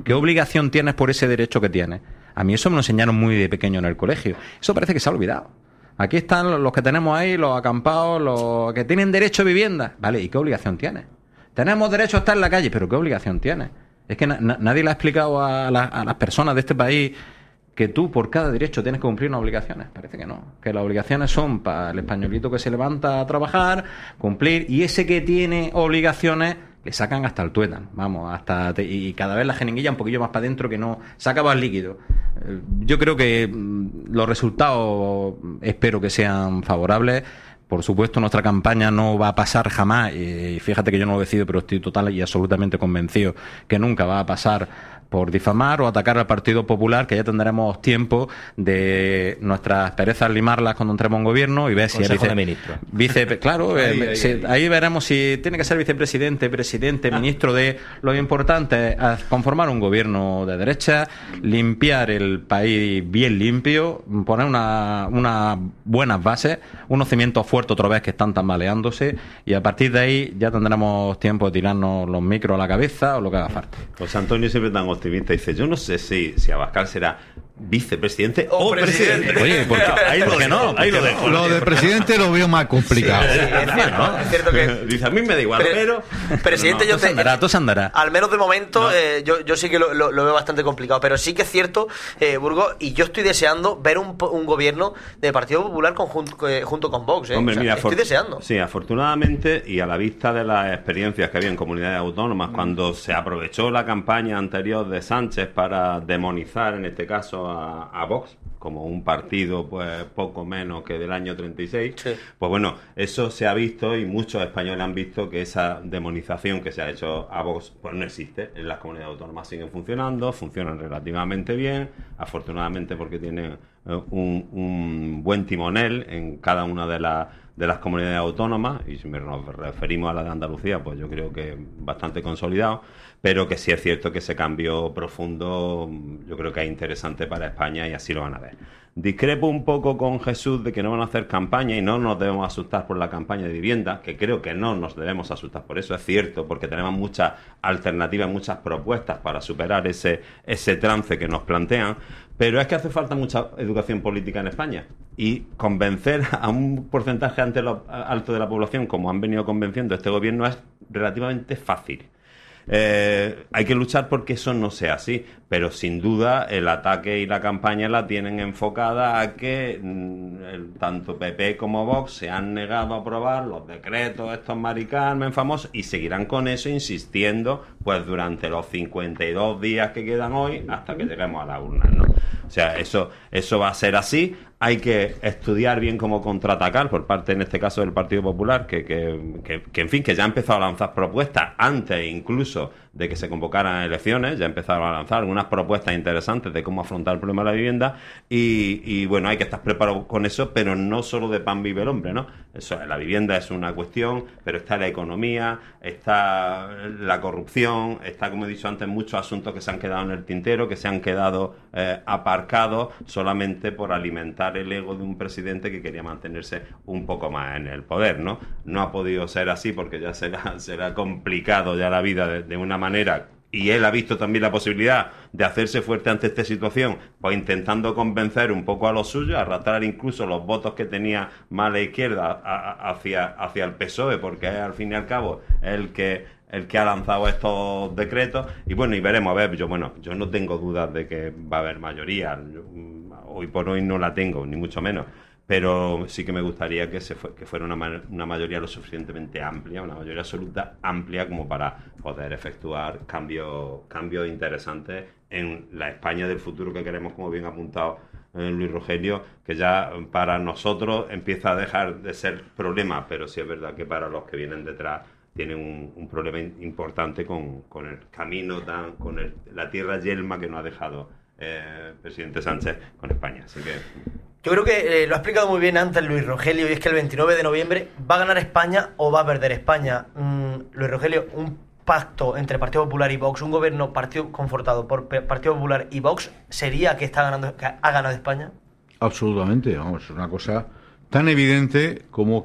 ¿Qué obligación tienes por ese derecho que tienes? A mí eso me lo enseñaron muy de pequeño en el colegio. Eso parece que se ha olvidado. Aquí están los que tenemos ahí, los acampados, los que tienen derecho a vivienda. Vale, ¿y qué obligación tienes? Tenemos derecho a estar en la calle, pero ¿qué obligación tienes? Es que nadie le ha explicado a las personas de este país que tú por cada derecho tienes que cumplir unas obligaciones. Parece que no. Que las obligaciones son para el españolito que se levanta a trabajar, cumplir, y ese que tiene obligaciones le sacan hasta el tuétano, vamos, y cada vez la jeringuilla un poquillo más para adentro, que no saca más líquido. Yo creo que los resultados espero que sean favorables. Por supuesto, nuestra campaña no va a pasar jamás, y fíjate que yo no lo decido, pero estoy total y absolutamente convencido que nunca va a pasar por difamar o atacar al Partido Popular, que ya tendremos tiempo de nuestras perezas limarlas cuando entremos en gobierno y ver si Consejo de Ministros. Claro, ahí veremos si tiene que ser vicepresidente, presidente, ministro. De lo importante es conformar un gobierno de derecha, limpiar el país bien limpio, poner unas buenas bases, unos cimientos fuertes otra vez que están tambaleándose, y a partir de ahí ya tendremos tiempo de tirarnos los micros a la cabeza o lo que haga falta. José Antonio siempre tan optimista, dice, yo no sé si Abascal será vicepresidente o presidente. Oye, ¿por qué no? Ahí lo dejo. Lo de presidente lo veo más complicado. Sí, es cierto que dice, a mí me da igual, pero presidente, yo todo se andará. Al menos de momento, yo sí que lo veo bastante complicado, pero sí que es cierto, Burgos, y yo estoy deseando ver un gobierno del Partido Popular junto con Vox. Hombre, mira, estoy deseando. Sí, afortunadamente, y a la vista de las experiencias que había en comunidades autónomas, cuando se aprovechó la campaña anterior de Sánchez para demonizar, en este caso, a Vox como un partido pues poco menos que del año 36, sí. Pues bueno, eso se ha visto, y muchos españoles han visto que esa demonización que se ha hecho a Vox pues no existe. En las comunidades autónomas siguen funcionando, funcionan relativamente bien, afortunadamente, porque tienen un buen timonel en cada una de las comunidades autónomas, y si nos referimos a la de Andalucía, pues yo creo que bastante consolidado, pero que sí es cierto que ese cambio profundo yo creo que es interesante para España, y así lo van a ver. Discrepo un poco con Jesús de que no van a hacer campaña, y no nos debemos asustar por la campaña de vivienda, que creo que no nos debemos asustar por eso, es cierto, porque tenemos muchas alternativas, muchas propuestas para superar ese trance que nos plantean, pero es que hace falta mucha educación política en España, y convencer a un porcentaje alto de la población, como han venido convenciendo este gobierno, es relativamente fácil. Hay que luchar porque eso no sea así, pero sin duda el ataque y la campaña la tienen enfocada a que tanto PP como Vox se han negado a aprobar los decretos estos Mari Carmen famosos, y seguirán con eso insistiendo pues durante los 52 días que quedan hoy hasta que lleguemos a las urnas, ¿no? O sea, eso va a ser así. Hay que estudiar bien cómo contraatacar por parte, en este caso, del Partido Popular, que en fin, que ya ha empezado a lanzar propuestas antes incluso de que se convocaran elecciones, ya ha empezado a lanzar algunas propuestas interesantes de cómo afrontar el problema de la vivienda, y bueno, hay que estar preparado con eso, pero no solo de pan vive el hombre, ¿no? Eso, la vivienda es una cuestión, pero está la economía, está la corrupción, está, como he dicho antes, muchos asuntos que se han quedado en el tintero, que se han quedado aparcados solamente por alimentar el ego de un presidente que quería mantenerse un poco más en el poder, ¿no? No ha podido ser así, porque ya será complicado ya la vida de una manera, y él ha visto también la posibilidad de hacerse fuerte ante esta situación, pues intentando convencer un poco a los suyos, arrastrar incluso los votos que tenía más a la izquierda hacia el PSOE, porque es, al fin y al cabo, el que ha lanzado estos decretos. Y bueno, y veremos, a ver, yo no tengo dudas de que va a haber mayoría. Hoy por hoy no la tengo, ni mucho menos, pero sí que me gustaría que fuera una mayoría lo suficientemente amplia, una mayoría absoluta amplia, como para poder efectuar cambios interesantes en la España del futuro que queremos, como bien ha apuntado Luis Rogelio, que ya para nosotros empieza a dejar de ser problema, pero sí es verdad que para los que vienen detrás tienen un problema importante con el camino, con la tierra yelma que nos ha dejado el presidente Sánchez con España. Así que yo creo que lo ha explicado muy bien antes Luis Rogelio, y es que el 29 de noviembre va a ganar España o va a perder España. Luis Rogelio, un pacto entre Partido Popular y Vox, un gobierno confortado por Partido Popular y Vox, ¿sería que ha ganado España? Absolutamente, vamos, es una cosa tan evidente como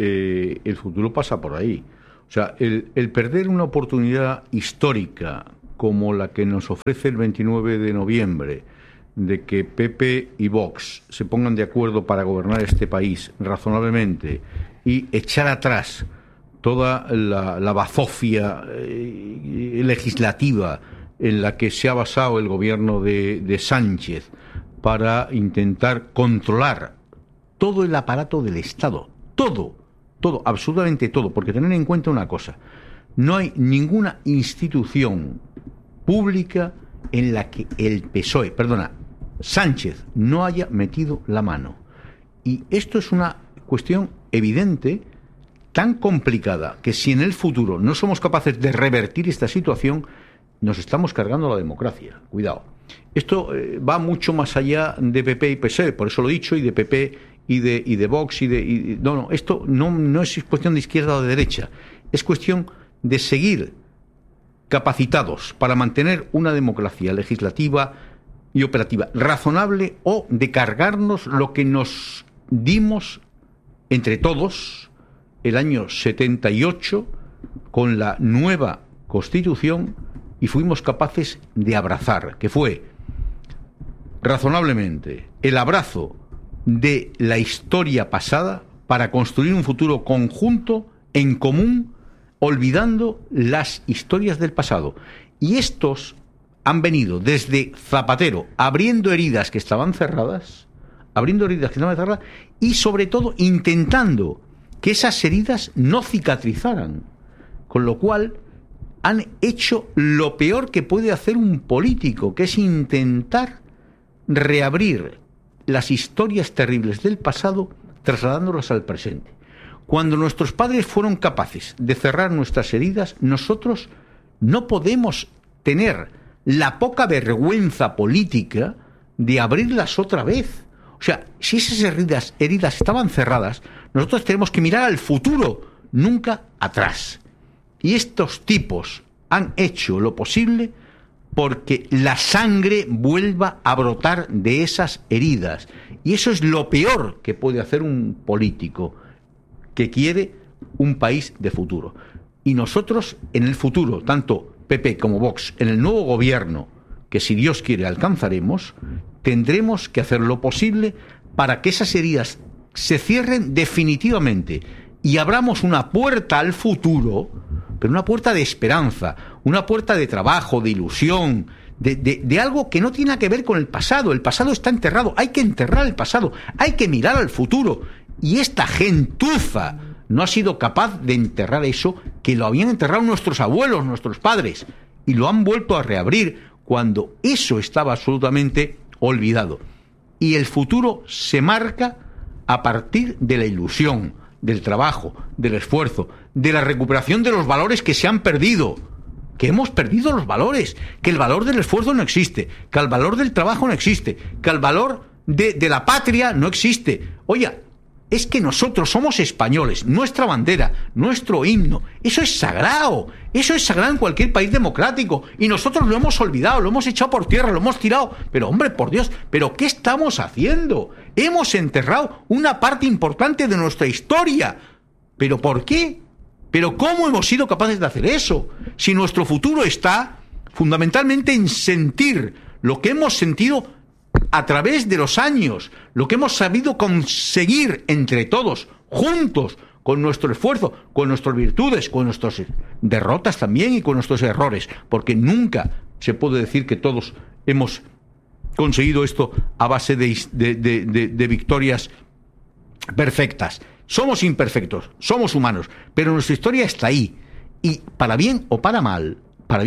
que el futuro pasa por ahí. O sea, el perder una oportunidad histórica como la que nos ofrece el 29 de noviembre, de que PP y Vox se pongan de acuerdo para gobernar este país razonablemente y echar atrás toda la bazofia legislativa en la que se ha basado el gobierno de Sánchez para intentar controlar todo el aparato del Estado, todo, absolutamente todo, porque tener en cuenta una cosa, no hay ninguna institución pública en la que el PSOE, Sánchez no haya metido la mano. Y esto es una cuestión evidente, tan complicada, que si en el futuro no somos capaces de revertir esta situación, nos estamos cargando la democracia. Cuidado. Esto va mucho más allá de PP y PSOE, por eso lo he dicho, y de PP y de Vox no, esto no es cuestión de izquierda o de derecha, es cuestión de seguir capacitados para mantener una democracia legislativa y operativa razonable, o de cargarnos lo que nos dimos entre todos el año 78 con la nueva Constitución y fuimos capaces de abrazar, que fue razonablemente el abrazo de la historia pasada para construir un futuro conjunto, en común, olvidando las historias del pasado. Y estos han venido desde Zapatero abriendo heridas que estaban cerradas, y sobre todo intentando que esas heridas no cicatrizaran, con lo cual han hecho lo peor que puede hacer un político, que es intentar reabrir las historias terribles del pasado trasladándolas al presente. Cuando nuestros padres fueron capaces de cerrar nuestras heridas, nosotros no podemos tener la poca vergüenza política de abrirlas otra vez. O sea, si esas heridas estaban cerradas, nosotros tenemos que mirar al futuro, nunca atrás. Y estos tipos han hecho lo posible porque la sangre vuelva a brotar de esas heridas. Y eso es lo peor que puede hacer un político que quiere un país de futuro. Y nosotros, en el futuro, tanto PP como Vox, en el nuevo gobierno, que si Dios quiere alcanzaremos, tendremos que hacer lo posible para que esas heridas se cierren definitivamente y abramos una puerta al futuro, pero una puerta de esperanza, una puerta de trabajo, de ilusión, de algo que no tiene nada que ver con el pasado. El pasado está enterrado, hay que enterrar el pasado, hay que mirar al futuro. Y esta gentuza no ha sido capaz de enterrar eso que lo habían enterrado nuestros abuelos, nuestros padres, y lo han vuelto a reabrir cuando eso estaba absolutamente olvidado. Y el futuro se marca a partir de la ilusión, del trabajo, del esfuerzo, de la recuperación de los valores que se han perdido, que hemos perdido los valores, que el valor del esfuerzo no existe, que el valor del trabajo no existe, que el valor de la patria no existe. Oye, es que nosotros somos españoles, nuestra bandera, nuestro himno, eso es sagrado en cualquier país democrático, y nosotros lo hemos olvidado, lo hemos echado por tierra, lo hemos tirado. Pero hombre, por Dios, ¿pero qué estamos haciendo? Hemos enterrado una parte importante de nuestra historia. ¿Pero por qué? ¿Pero cómo hemos sido capaces de hacer eso? Si nuestro futuro está fundamentalmente en sentir lo que hemos sentido a través de los años, lo que hemos sabido conseguir entre todos, juntos, con nuestro esfuerzo, con nuestras virtudes, con nuestras derrotas también y con nuestros errores, porque nunca se puede decir que todos hemos conseguido esto a base de victorias perfectas. Somos imperfectos, somos humanos, pero nuestra historia está ahí, y para bien o para mal,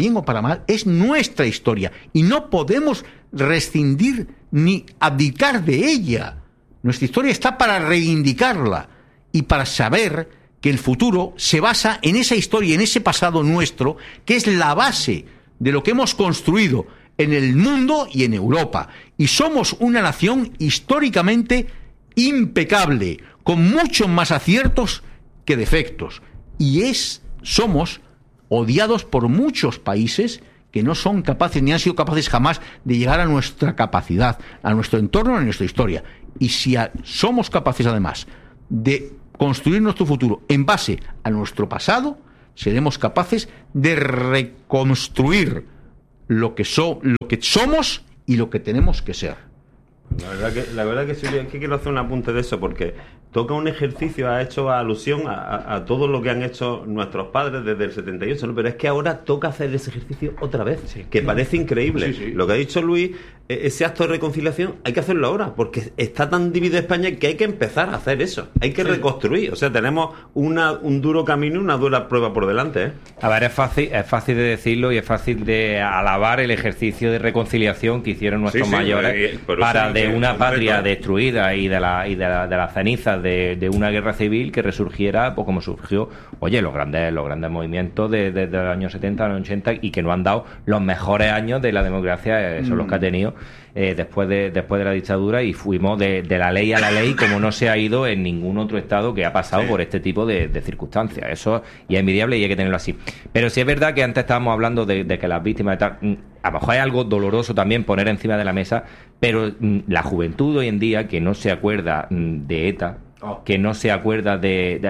es nuestra historia, y no podemos rescindir ni abdicar de ella. Nuestra historia está para reivindicarla y para saber que el futuro se basa en esa historia, en ese pasado nuestro, que es la base de lo que hemos construido en el mundo y en Europa. Y somos una nación históricamente impecable, con muchos más aciertos que defectos. Y somos odiados por muchos países que no son capaces, ni han sido capaces jamás de llegar a nuestra capacidad, a nuestro entorno, a nuestra historia. Y si somos capaces, además, de construir nuestro futuro en base a nuestro pasado, seremos capaces de reconstruir lo que somos y lo que tenemos que ser. La verdad que sí, es que quiero hacer un apunte de eso, porque toca un ejercicio, ha hecho alusión a todo lo que han hecho nuestros padres desde el 78, ¿no? Pero es que ahora toca hacer ese ejercicio otra vez, que parece increíble. Sí. Lo que ha dicho Luis, ese acto de reconciliación hay que hacerlo ahora, porque está tan dividida España que hay que empezar a hacer eso, hay que reconstruir. O sea, tenemos un duro camino, una dura prueba por delante, ¿eh? A ver, es fácil de decirlo y es fácil de alabar el ejercicio de reconciliación que hicieron nuestros mayores para de una patria destruida y de las cenizas de una guerra civil que resurgiera, pues como surgió, los grandes movimientos de los años 70 a los 80 y que nos han dado los mejores años de la democracia, son los que ha tenido después de la dictadura, y fuimos de la ley a la ley como no se ha ido en ningún otro estado que ha pasado por este tipo de circunstancias. Eso y es envidiable y hay que tenerlo así. Pero sí es verdad que antes estábamos hablando de que las víctimas de tal, a lo mejor es algo doloroso también poner encima de la mesa, pero la juventud hoy en día que no se acuerda de ETA, que no se acuerda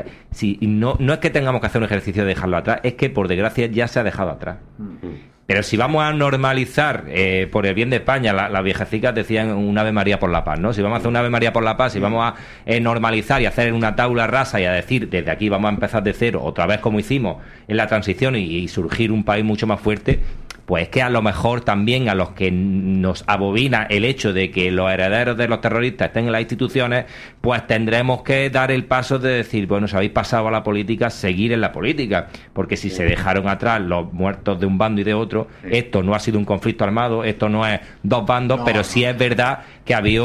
no es que tengamos que hacer un ejercicio de dejarlo atrás, es que por desgracia ya se ha dejado atrás. Pero si vamos a normalizar por el bien de España, las viejecicas decían un Ave María por la paz, ¿no? Si vamos a hacer un Ave María por la paz, si vamos a normalizar y hacer una tabla rasa y a decir desde aquí vamos a empezar de cero, otra vez como hicimos en la transición y surgir un país mucho más fuerte, pues es que a lo mejor también a los que nos abobina el hecho de que los herederos de los terroristas estén en las instituciones, pues tendremos que dar el paso de decir, bueno, si habéis pasado a la política, seguir en la política, porque si se dejaron atrás los muertos de un bando y de otro, esto no ha sido un conflicto armado, esto no es dos bandos, pero sí es verdad que había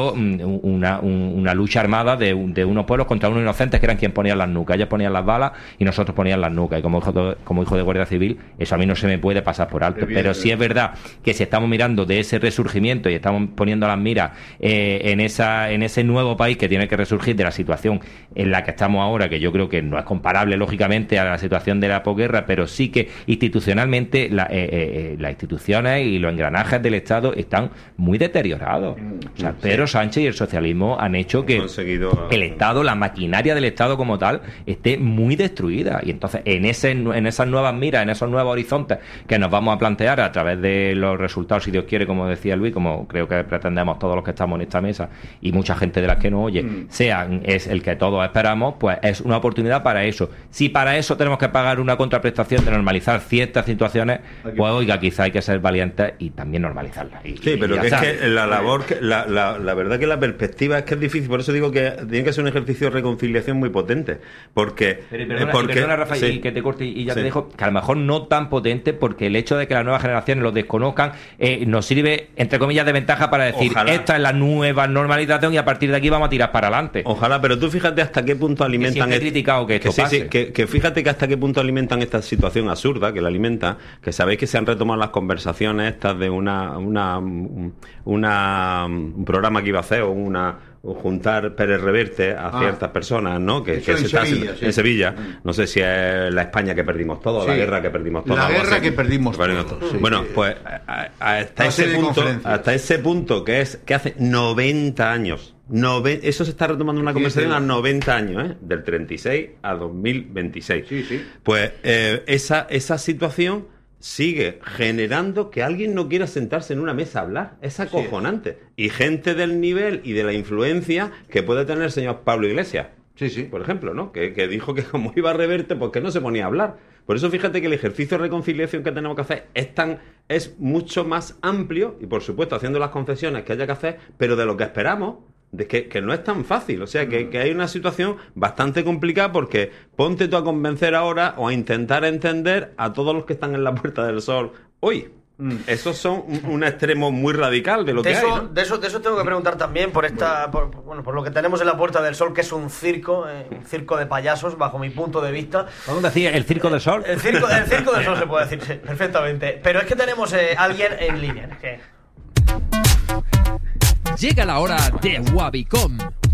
una lucha armada de unos pueblos contra unos inocentes que eran quienes ponían las nucas. Ellos ponían las balas y nosotros ponían las nucas. Y como hijo de Guardia Civil, eso a mí no se me puede pasar por alto. Pero sí es verdad que si estamos mirando de ese resurgimiento y estamos poniendo las miras en ese nuevo país que tiene que resurgir de la situación en la que estamos ahora, que yo creo que no es comparable lógicamente a la situación de la posguerra, pero sí que institucionalmente las instituciones y los engranajes del Estado están muy deteriorados. O sea, Pedro Sánchez y el socialismo han hecho que el Estado, la maquinaria del Estado como tal, esté muy destruida. Y entonces en esas nuevas miras, en esos nuevos horizontes que nos vamos a plantear a través de los resultados, si Dios quiere, como decía Luis, como creo que pretendemos todos los que estamos en esta mesa y mucha gente de las que nos oye, es el que todos esperamos, pues es una oportunidad para eso. Si para eso tenemos que pagar una contraprestación de normalizar ciertas situaciones, pues oiga, quizá hay que ser valientes y también normalizarlas. Pero que es que la labor, la verdad que la perspectiva es que es difícil, por eso digo que tiene que ser un ejercicio de reconciliación muy potente, porque... Perdona, Rafa, y que te corte y ya te dejo, que a lo mejor no tan potente, porque el hecho de que las nuevas generaciones lo desconozcan nos sirve, entre comillas, de ventaja para decir, esta es la nueva normalización y a partir de aquí vamos a tirar para adelante. Ojalá, pero tú fíjate hasta qué punto alimentan... Que criticado que esto pase. Que fíjate que hasta qué punto alimentan esta situación absurda, que la alimenta, que sabéis que se han retomado las conversaciones estas de un programa que iba a hacer o juntar Pérez Reverte a ciertas personas, ¿no? Que se está en Sevilla. No sé si es la España que perdimos todo, la guerra que perdimos todo. La guerra que perdimos todo. Bueno, pues hasta ese punto que hace 90 años. Eso se está retomando una conversación a 90 años, del 36 a 2026. Pues esa situación sigue generando que alguien no quiera sentarse en una mesa a hablar. Es acojonante. Y gente del nivel y de la influencia que puede tener el señor Pablo Iglesias. Por ejemplo, ¿no? Que dijo que como iba a Reverte, pues que no se ponía a hablar. Por eso fíjate que el ejercicio de reconciliación que tenemos que hacer es mucho más amplio y, por supuesto, haciendo las concesiones que haya que hacer, pero de lo que esperamos, de que no es tan fácil. O sea, que hay una situación bastante complicada, porque ponte tú a convencer ahora o a intentar entender a todos los que están en la Puerta del Sol hoy. Esos son un extremo muy radical de lo que hay, ¿no? De eso tengo que preguntar también por lo que tenemos en la Puerta del Sol, que es un circo de payasos, bajo mi punto de vista. ¿Cómo decía? ¿El Circo del Sol? El circo del Sol se puede decir, sí, perfectamente. Pero es que tenemos alguien en línea. Llega la hora de Wabicom,